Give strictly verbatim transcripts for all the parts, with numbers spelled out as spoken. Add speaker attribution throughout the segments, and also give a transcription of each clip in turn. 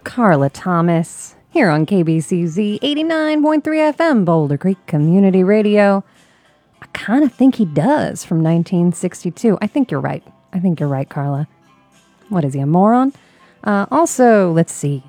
Speaker 1: Carla Thomas here on K B C Z eighty-nine point three F M, Boulder Creek Community Radio. I kind of think he does, from nineteen sixty-two. I think you're right. I think you're right, Carla. What is he, a moron? Uh, also, let's see.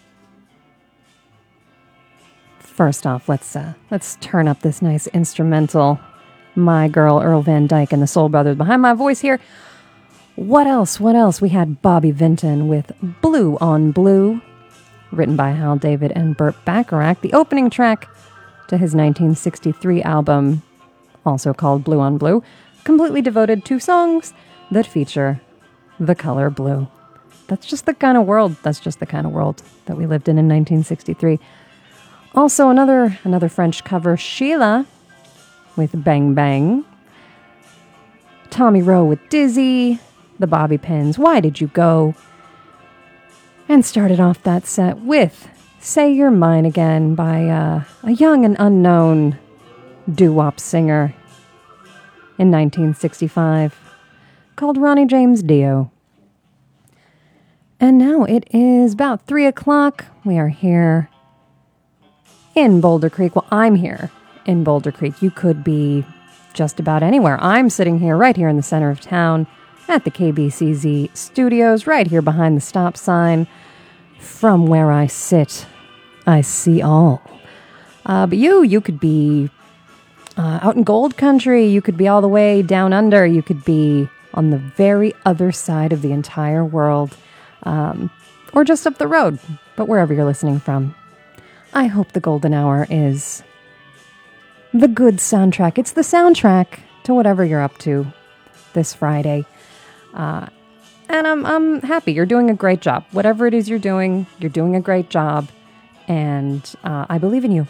Speaker 1: First off, let's uh, let's turn up this nice instrumental. My Girl, Earl Van Dyke and the Soul Brothers behind my voice here. What else? What else? We had Bobby Vinton with Blue on Blue, written by Hal David and Burt Bacharach, the opening track to his nineteen sixty-three album, also called Blue on Blue, completely devoted to songs that feature the color blue. That's just the kind of world, that's just the kind of world that we lived in in nineteen sixty-three. Also another, another French cover, Sheila with Bang Bang. Tommy Rowe with Dizzy. The Bobby Pins, Why Did You Go? And started off that set with Say You're Mine Again by uh, a young and unknown doo-wop singer in nineteen sixty-five called Ronnie James Dio. And now it is about three o'clock. We are here in Boulder Creek. Well, I'm here in Boulder Creek. You could be just about anywhere. I'm sitting here right here in the center of town at the K B C Z studios, right here behind the stop sign. From where I sit, I see all. Uh, but you, you could be uh, out in gold country. You could be all the way down under. You could be on the very other side of the entire world, um, or just up the road, but wherever you're listening from. I hope the golden hour is the good soundtrack. It's the soundtrack to whatever you're up to this Friday. Uh, and I'm I'm happy. You're doing a great job. Whatever it is you're doing, you're doing a great job. And uh, I believe in you.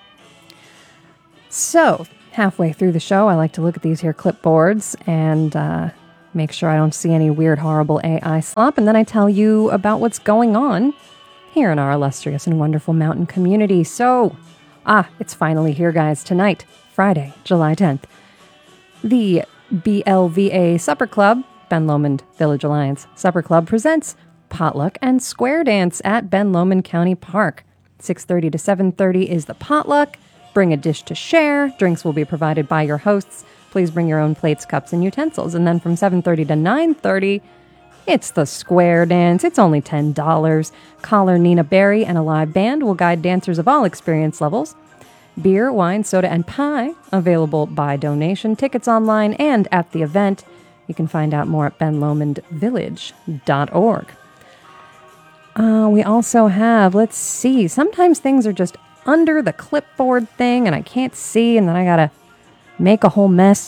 Speaker 1: So, halfway through the show, I like to look at these here clipboards and uh, make sure I don't see any weird, horrible A I slop. And then I tell you about what's going on here in our illustrious and wonderful mountain community. So, ah, it's finally here, guys. Tonight, Friday, July tenth. The B L V A Supper Club, Ben Lomond Village Alliance Supper Club, presents Potluck and Square Dance at Ben Lomond County Park. six thirty to seven thirty is the potluck. Bring a dish to share. Drinks will be provided by your hosts. Please bring your own plates, cups, and utensils. And then from seven thirty to nine thirty, it's the Square Dance. It's only ten dollars. Caller Nina Berry and a live band will guide dancers of all experience levels. Beer, wine, soda, and pie available by donation. Tickets online and at the event. You can find out more at ben lomond village dot org. Uh, we also have, let's see, sometimes things are just under the clipboard thing and I can't see, and then I gotta make a whole mess.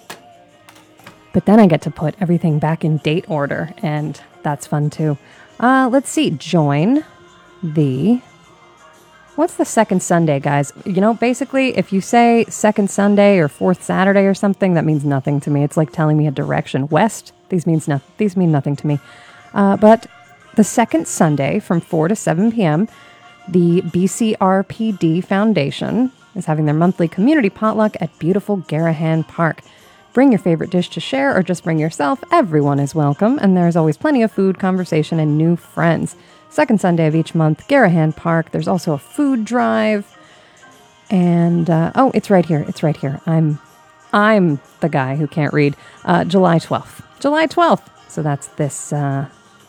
Speaker 1: But then I get to put everything back in date order, and that's fun too. Uh, let's see, join the... What's the second Sunday, guys? You know, basically, if you say second Sunday or fourth Saturday or something, that means nothing to me. It's like telling me a direction. West, these means no, these mean nothing to me. Uh, but the second Sunday from four to seven p.m., the B C R P D Foundation is having their monthly community potluck at beautiful Garahan Park. Bring your favorite dish to share or just bring yourself. Everyone is welcome, and there's always plenty of food, conversation, and new friends. Second Sunday of each month, Garahan Park. There's also a food drive. And, uh, oh, it's right here. It's right here. I'm I'm the guy who can't read. Uh, July twelfth. July twelfth. So that's this uh,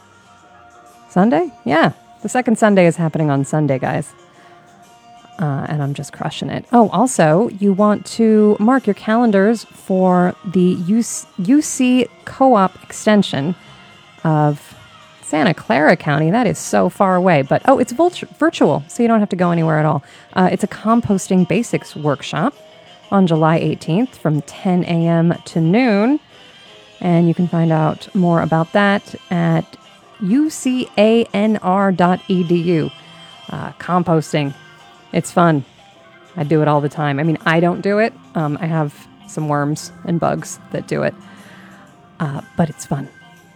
Speaker 1: Sunday? Yeah. The second Sunday is happening on Sunday, guys. Uh, and I'm just crushing it. Oh, also, you want to mark your calendars for the U C Co-op extension of Santa Clara County. That is so far away. But, oh, it's vult- virtual, so you don't have to go anywhere at all. Uh, it's a composting basics workshop on July eighteenth from ten a.m. to noon. And you can find out more about that at u c a n r dot e d u. Uh, composting. It's fun. I do it all the time. I mean, I don't do it. Um, I have some worms and bugs that do it. Uh, but it's fun.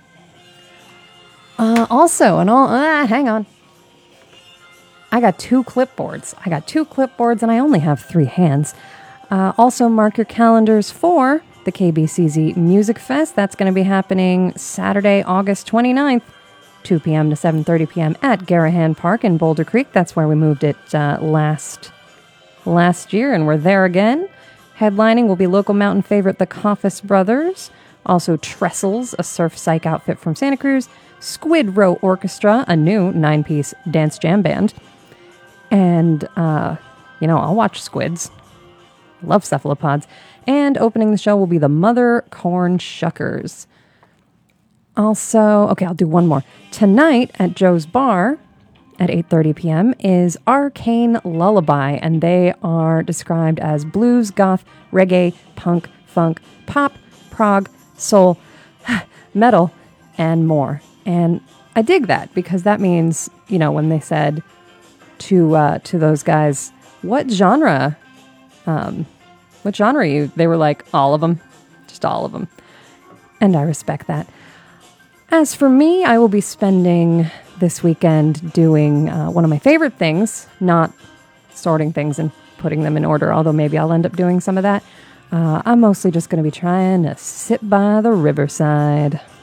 Speaker 1: Uh, also, and all, ah, hang on. I got two clipboards. I got two clipboards and I only have three hands. Uh, also, mark your calendars for the K B C Z Music Fest. That's going to be happening Saturday, August twenty-ninth two p.m. to seven thirty p.m. at Garahan Park in Boulder Creek. That's where we moved it uh, last last year, and we're there again. Headlining will be local mountain favorite The Coffis Brothers, also Trestles, a surf psych outfit from Santa Cruz, Squid Row Orchestra, a new nine-piece dance jam band, and, uh, you know, I'll watch squids. Love cephalopods. And opening the show will be the Mother Corn Shuckers. Also, okay, I'll do one more. Tonight at Joe's Bar at eight thirty p.m. is Arcane Lullaby, and they are described as blues, goth, reggae, punk, funk, pop, prog, soul, metal, and more. And I dig that because that means, you know, when they said to uh, to those guys, what genre, um, what genre are you? They were like, all of them, just all of them. And I respect that. As for me, I will be spending this weekend doing uh, one of my favorite things, not sorting things and putting them in order, although maybe I'll end up doing some of that. Uh, I'm mostly just going to be trying to sit by the riverside.